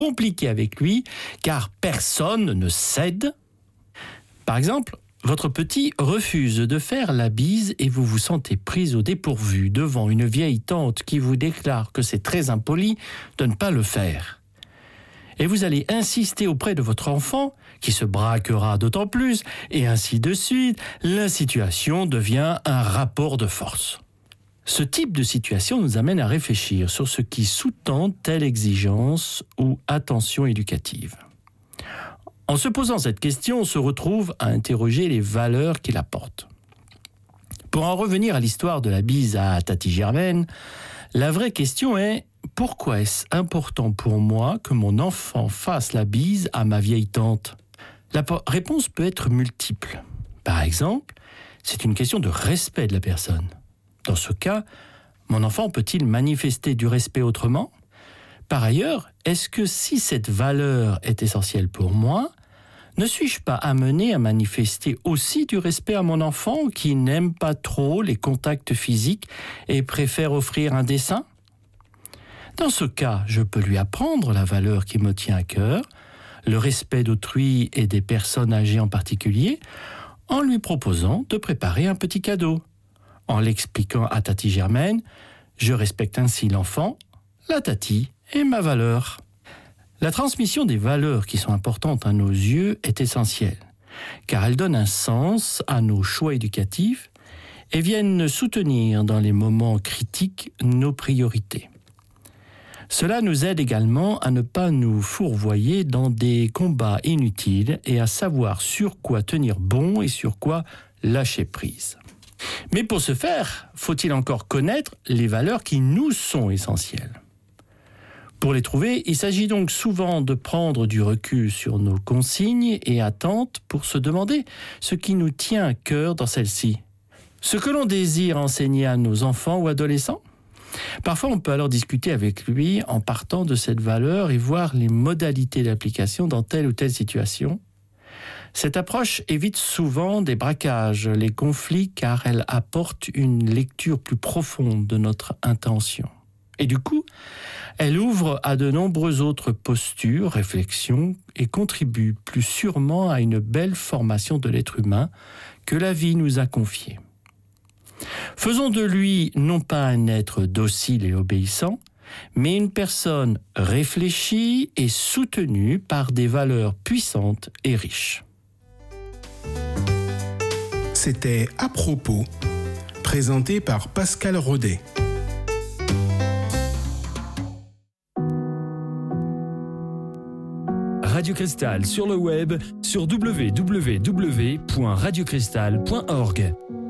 compliqué avec lui, car personne ne cède. Par exemple, votre petit refuse de faire la bise et vous vous sentez prise au dépourvu devant une vieille tante qui vous déclare que c'est très impoli de ne pas le faire. Et vous allez insister auprès de votre enfant, qui se braquera d'autant plus, et ainsi de suite. La situation devient un rapport de force. Ce type de situation nous amène à réfléchir sur ce qui sous-tend telle exigence ou attention éducative. En se posant cette question, on se retrouve à interroger les valeurs qu'il apporte. Pour en revenir à l'histoire de la bise à Tati Germaine, la vraie question est: pourquoi est-ce important pour moi que mon enfant fasse la bise à ma vieille tante ? La réponse peut être multiple. Par exemple, c'est une question de respect de la personne. Dans ce cas, mon enfant peut-il manifester du respect autrement ? Par ailleurs, est-ce que si cette valeur est essentielle pour moi, ne suis-je pas amené à manifester aussi du respect à mon enfant qui n'aime pas trop les contacts physiques et préfère offrir un dessin ? Dans ce cas, je peux lui apprendre la valeur qui me tient à cœur, le respect d'autrui et des personnes âgées en particulier, en lui proposant de préparer un petit cadeau. En l'expliquant à Tati Germaine, je respecte ainsi l'enfant, la Tati et ma valeur. La transmission des valeurs qui sont importantes à nos yeux est essentielle, car elles donnent un sens à nos choix éducatifs et viennent soutenir dans les moments critiques nos priorités. Cela nous aide également à ne pas nous fourvoyer dans des combats inutiles et à savoir sur quoi tenir bon et sur quoi lâcher prise. Mais pour ce faire, faut-il encore connaître les valeurs qui nous sont essentielles ? Pour les trouver, il s'agit donc souvent de prendre du recul sur nos consignes et attentes pour se demander ce qui nous tient à cœur dans celles-ci. Ce que l'on désire enseigner à nos enfants ou adolescents ? Parfois, on peut alors discuter avec lui en partant de cette valeur et voir les modalités d'application dans telle ou telle situation. Cette approche évite souvent des braquages, les conflits, car elle apporte une lecture plus profonde de notre intention. Et du coup, elle ouvre à de nombreuses autres postures, réflexions, et contribue plus sûrement à une belle formation de l'être humain que la vie nous a confiée. Faisons de lui non pas un être docile et obéissant, mais une personne réfléchie et soutenue par des valeurs puissantes et riches. C'était À propos, présenté par Pascal Rodet. Radio Cristal sur le web sur www.radiocristal.org.